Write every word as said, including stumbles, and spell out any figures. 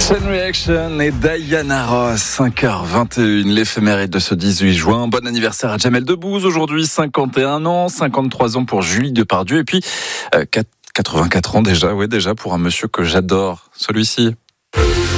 Chain Reaction et Diana Ross, cinq heures vingt et une, l'éphéméride de ce dix-huit juin. Bon anniversaire à Jamel Debbouze, aujourd'hui cinquante et un ans, cinquante-trois ans pour Julie Depardieu et puis euh, quatre-vingt-quatre ans déjà, ouais déjà pour un monsieur que j'adore, celui-ci.